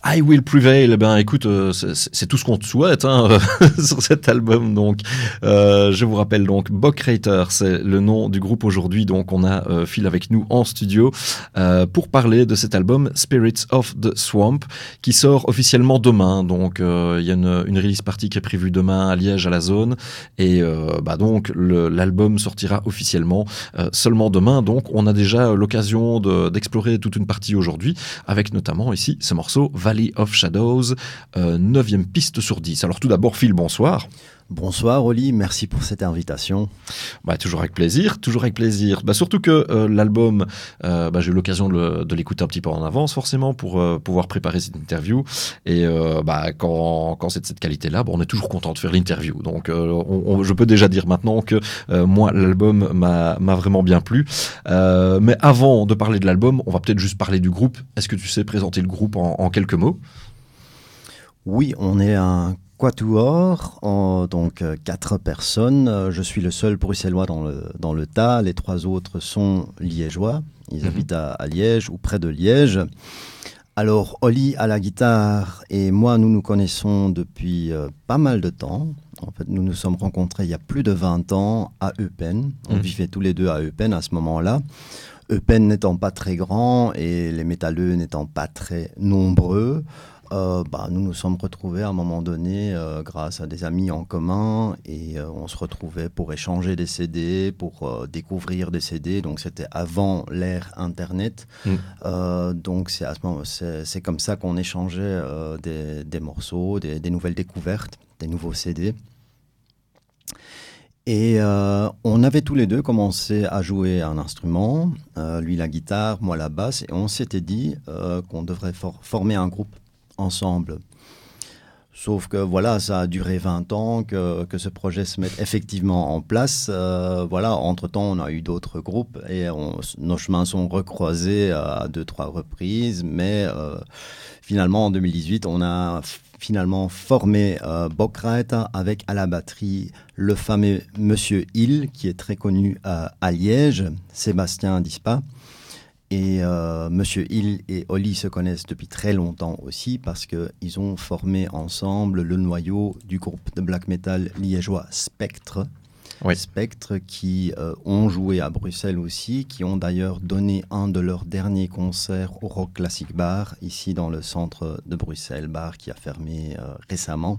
I Will Prevail, eh ben écoute, c'est tout ce qu'on te souhaite hein, sur cet album. Donc, je vous rappelle donc Bocrator, c'est le nom du groupe aujourd'hui. Donc, on a Phil avec nous en studio pour parler de cet album Spirits of the Swamp qui sort officiellement demain. Donc, il y a une release party qui est prévue demain à Liège à la Zone et donc l'album sortira officiellement seulement demain. Donc, on a déjà l'occasion d'explorer toute une partie aujourd'hui avec notamment ici ce morceau Valley of Shadows, 9e piste sur 10. Alors tout d'abord, Phil, bonsoir. Bonsoir Oli, merci pour cette invitation. Toujours avec plaisir, toujours avec plaisir. Surtout que l'album, j'ai eu l'occasion de l'écouter un petit peu en avance forcément pour pouvoir préparer cette interview. Et quand c'est de cette qualité-là, on est toujours content de faire l'interview. Donc je peux déjà dire maintenant que moi, l'album m'a vraiment bien plu. Mais avant de parler de l'album, on va peut-être juste parler du groupe. Est-ce que tu sais présenter le groupe en quelques mots ? Oui, on est un quatuor, donc 4 personnes. Je suis le seul bruxellois dans le tas. Les 3 autres sont liégeois. Ils habitent à Liège ou près de Liège. Alors, Oli à la guitare et moi, nous nous connaissons depuis pas mal de temps. En fait, nous nous sommes rencontrés il y a plus de 20 ans à Eupen. On vivait tous les deux à Eupen à ce moment-là. Eupen n'étant pas très grand et les métalleux n'étant pas très nombreux, nous nous sommes retrouvés à un moment donné grâce à des amis en commun et on se retrouvait pour échanger des CD, pour découvrir des CD. Donc c'était avant l'ère Internet. Donc c'est à ce moment, c'est comme ça qu'on échangeait des morceaux, des nouvelles découvertes, des nouveaux CD. Et on avait tous les deux commencé à jouer un instrument, lui la guitare, moi la basse, et on s'était dit qu'on devrait former un groupe ensemble. Sauf que voilà, ça a duré 20 ans que ce projet se mette effectivement en place. Entre-temps, on a eu d'autres groupes et nos chemins sont recroisés à 2-3 reprises, mais finalement en 2018, on a finalement formé Bocrator avec à la batterie le fameux Monsieur Hill, qui est très connu à Liège, Sébastien Dispa. Et Monsieur Hill et Oli se connaissent depuis très longtemps aussi parce qu'ils ont formé ensemble le noyau du groupe de black metal liégeois Spectre. Oui. Spectre qui ont joué à Bruxelles aussi, qui ont d'ailleurs donné un de leurs derniers concerts au Rock Classic Bar, ici dans le centre de Bruxelles, bar qui a fermé récemment.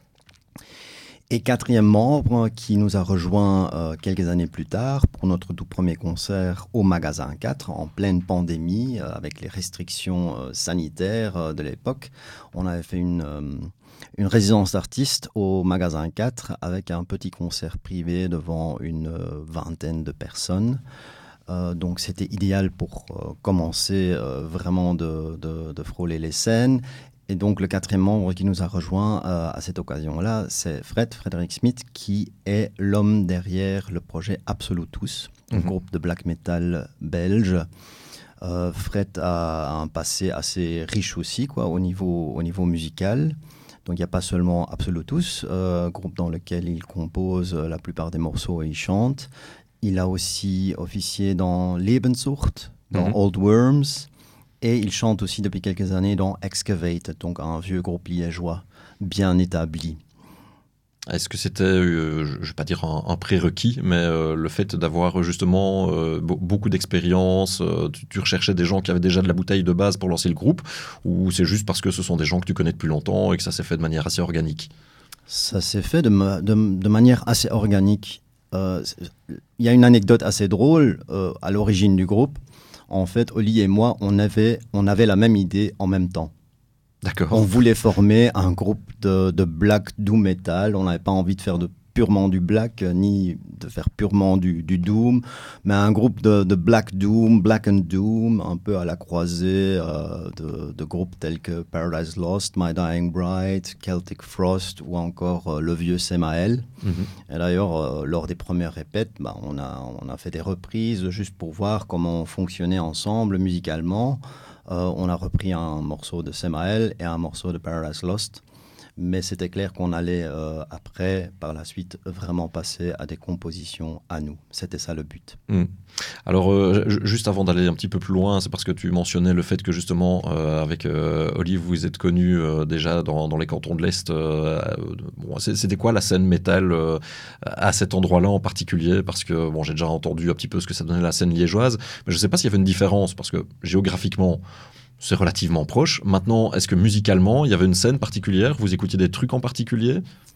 Et 4e membre qui nous a rejoint quelques années plus tard pour notre tout premier concert au Magasin 4 en pleine pandémie avec les restrictions sanitaires de l'époque. On avait fait une résidence d'artistes au Magasin 4 avec un petit concert privé devant une 20aine de personnes. Donc c'était idéal pour commencer vraiment de frôler les scènes. Et donc, le 4e membre qui nous a rejoint à cette occasion-là, c'est Frédéric Smith, qui est l'homme derrière le projet Absolutus, un groupe de black metal belge. Fred a un passé assez riche aussi, au niveau musical. Donc, il n'y a pas seulement Absolutus, groupe dans lequel il compose la plupart des morceaux et il chante. Il a aussi officié dans Lebenssucht, dans Old Worms. Et il chante aussi depuis quelques années dans Excavate, donc un vieux groupe liégeois bien établi. Est-ce que c'était, je ne vais pas dire un prérequis, mais le fait d'avoir justement beaucoup d'expérience, tu recherchais des gens qui avaient déjà de la bouteille de base pour lancer le groupe, ou c'est juste parce que ce sont des gens que tu connais depuis longtemps et que ça s'est fait de manière assez organique ? Ça s'est fait de manière assez organique. Il y a une anecdote assez drôle à l'origine du groupe. En fait, Oli et moi, on avait la même idée en même temps. D'accord. On voulait former un groupe de black doom metal. On n'avait pas envie de faire purement du black, ni de faire purement du doom, mais un groupe de black doom, black and doom, un peu à la croisée de groupes tels que Paradise Lost, My Dying Bride, Celtic Frost ou encore le vieux Semael. Et d'ailleurs, lors des premières répètes, on a fait des reprises juste pour voir comment on fonctionnait ensemble musicalement. On a repris un morceau de Semael et un morceau de Paradise Lost. Mais c'était clair qu'on allait après, par la suite, vraiment passer à des compositions à nous. C'était ça le but. Alors, juste avant d'aller un petit peu plus loin, c'est parce que tu mentionnais le fait que justement, avec Olive, vous êtes connus déjà dans les cantons de l'Est. C'était quoi la scène métal à cet endroit-là en particulier? Parce que bon, j'ai déjà entendu un petit peu ce que ça donnait la scène liégeoise, mais je ne sais pas s'il y avait une différence, parce que géographiquement, c'est relativement proche. Maintenant, est-ce que musicalement, il y avait une scène particulière? Vous écoutiez des trucs en particulier?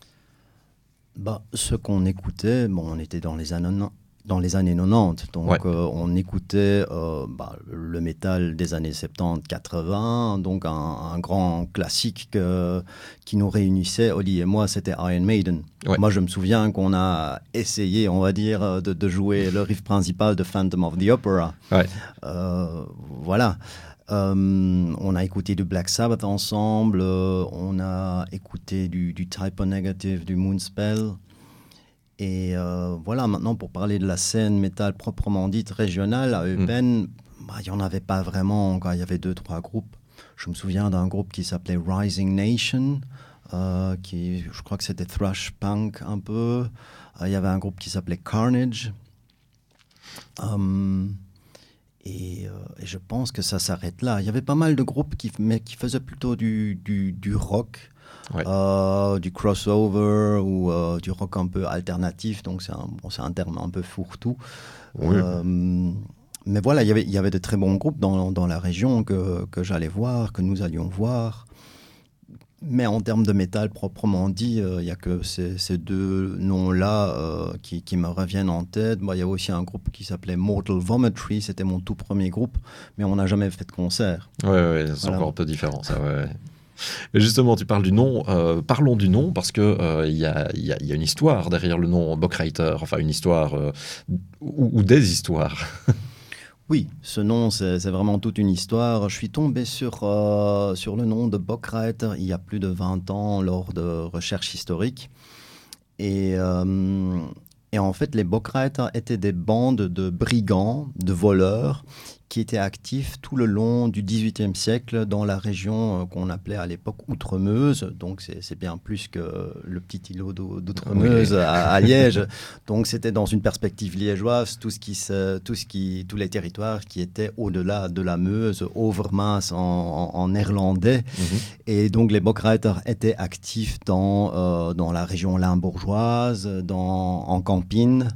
Ce qu'on écoutait, on était dans les années 90, donc on écoutait le métal des années 70-80, donc un grand classique qui nous réunissait, Oli et moi, c'était Iron Maiden. Ouais. Moi, je me souviens qu'on a essayé, on va dire, de jouer le riff principal de Phantom of the Opera. Ouais. Voilà. On a écouté du Black Sabbath ensemble, on a écouté du Type O Negative, du Moonspell. Et voilà, maintenant pour parler de la scène métal proprement dite régionale, à Eupen, il n'y en avait pas vraiment, il y avait 2-3 groupes. Je me souviens d'un groupe qui s'appelait Rising Nation, je crois que c'était thrash punk un peu. Il y avait un groupe qui s'appelait Carnage. Et je pense que ça s'arrête là. Il y avait pas mal de groupes qui faisaient plutôt du rock. Ouais. Du crossover ou du rock un peu alternatif, donc c'est un terme un peu fourre-tout. Oui. Mais voilà, il y avait de très bons groupes dans la région que j'allais voir, que nous allions voir. Mais en termes de métal proprement dit, il n'y a que ces deux noms-là qui me reviennent en tête. Il y a aussi un groupe qui s'appelait Mortal Vomitory, c'était mon tout premier groupe, mais on n'a jamais fait de concert. Oui, c'est encore un peu différent ça, ouais. Mais justement, tu parles du nom. Parlons du nom, parce que y a une histoire derrière le nom Bokreiter, enfin une histoire ou des histoires. Oui, ce nom, c'est vraiment toute une histoire. Je suis tombé sur le nom de Bokreiter il y a plus de 20 ans lors de recherches historiques. Et en fait, les Bokreiter étaient des bandes de brigands, de voleurs, qui étaient actifs tout le long du XVIIIe siècle dans la région qu'on appelait à l'époque Outremeuse. Donc c'est bien plus que le petit îlot d'Outremeuse à Liège. Donc c'était dans une perspective liégeoise, tous les territoires qui étaient au-delà de la Meuse, Overmaas en néerlandais. Et donc les Bokreiter étaient actifs dans la région limbourgeoise, en Campine.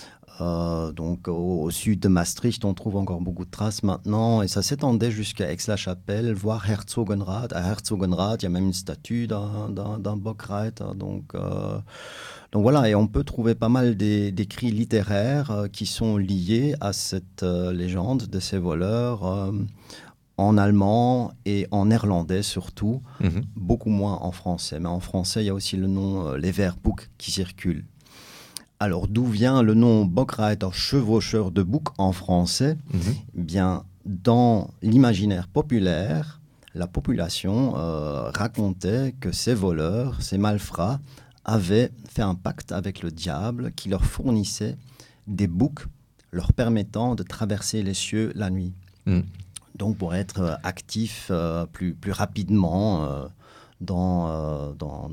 Donc au sud de Maastricht, on trouve encore beaucoup de traces maintenant, et ça s'étendait jusqu'à Aix-la-Chapelle, voire Herzogenrath. À Herzogenrath, il y a même une statue d'un Bokreiter. Donc voilà, et on peut trouver pas mal d'écrits littéraires qui sont liés à cette légende de ces voleurs. En allemand et en néerlandais surtout, beaucoup moins en français. Mais en français, il y a aussi le nom Leverbuk qui circule. Alors, d'où vient le nom Bokreiter, chevaucheur de bouc en français? Bien, dans l'imaginaire populaire, la population racontait que ces voleurs, ces malfrats, avaient fait un pacte avec le diable qui leur fournissait des boucs leur permettant de traverser les cieux la nuit. Donc, pour être actifs plus rapidement dans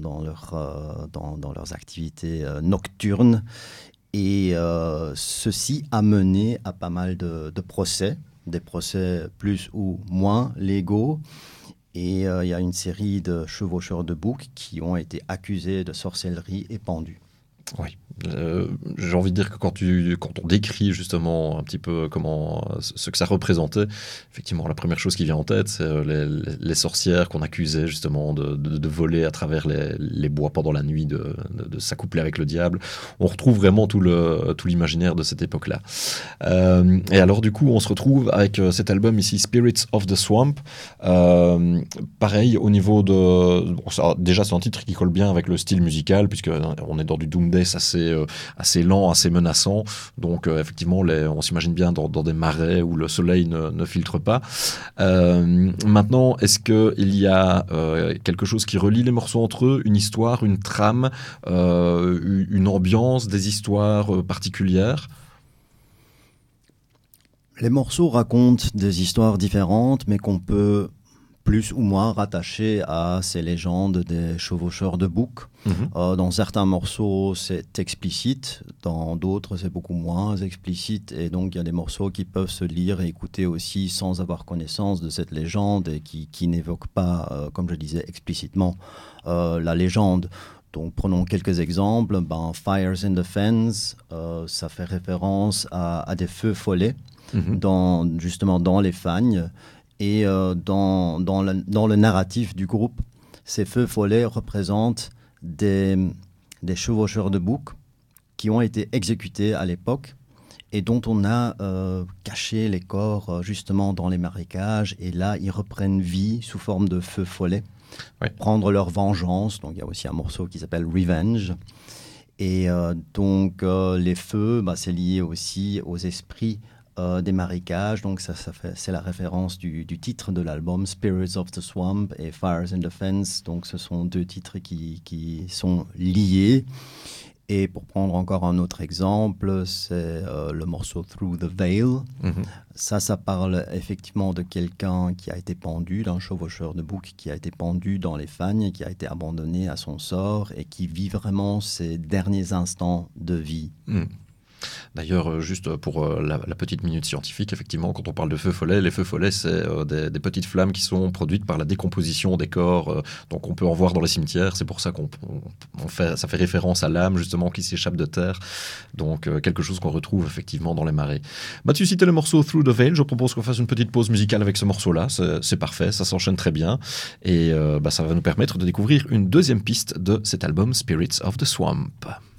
leurs activités nocturnes. Et ceci a mené à pas mal de procès, des procès plus ou moins légaux. Et il y a une série de chevaucheurs de boucs qui ont été accusés de sorcellerie et pendus. Oui. J'ai envie de dire que quand on décrit justement un petit peu ce que ça représentait, effectivement la première chose qui vient en tête, c'est les sorcières qu'on accusait justement de voler à travers les bois pendant la nuit, de s'accoupler avec le diable. On retrouve vraiment tout l'imaginaire de cette époque-là. Et alors du coup on se retrouve avec cet album ici, Spirits of the Swamp. Pareil au niveau de... déjà c'est un titre qui colle bien avec le style musical, puisqu'on est dans du doom death assez lent, assez menaçant. Donc effectivement, on s'imagine bien dans des marais où le soleil ne filtre pas. Maintenant, est-ce qu'il y a quelque chose qui relie les morceaux entre eux, une histoire, une trame, une ambiance, des histoires particulières? Les morceaux racontent des histoires différentes, mais qu'on peut plus ou moins rattaché à ces légendes des chevaucheurs de boucs. Dans certains morceaux, c'est explicite, dans d'autres, c'est beaucoup moins explicite. Et donc, il y a des morceaux qui peuvent se lire et écouter aussi sans avoir connaissance de cette légende et qui n'évoquent pas, comme je disais, explicitement la légende. Donc, prenons quelques exemples. Fires in the Fens, ça fait référence à des feux follets, justement dans les fagnes. Et dans le narratif du groupe, ces feux follets représentent des chevaucheurs de boucs qui ont été exécutés à l'époque et dont on a caché les corps justement dans les marécages. Et là, ils reprennent vie sous forme de feux follets, prendre leur vengeance. Donc, il y a aussi un morceau qui s'appelle Revenge. Et donc, les feux, c'est lié aussi aux esprits des marécages. Donc, c'est la référence du titre de l'album, Spirits of the Swamp et Fires in the Fens. Donc, ce sont deux titres qui sont liés. Et pour prendre encore un autre exemple, c'est le morceau Through the Veil. Ça parle effectivement de quelqu'un qui a été pendu, d'un chevaucheur de boucs qui a été pendu dans les fagnes, qui a été abandonné à son sort et qui vit vraiment ses derniers instants de vie. D'ailleurs, juste pour la petite minute scientifique, effectivement, quand on parle de feux follets, les feux follets, c'est des petites flammes qui sont produites par la décomposition des corps. Donc, on peut en voir dans les cimetières. C'est pour ça ça fait référence à l'âme, justement, qui s'échappe de terre. Donc, quelque chose qu'on retrouve effectivement dans les marais. Tu citais le morceau Through the Veil. Je propose qu'on fasse une petite pause musicale avec ce morceau-là. C'est parfait, ça s'enchaîne très bien. Et ça va nous permettre de découvrir une deuxième piste de cet album, Spirits of the Swamp.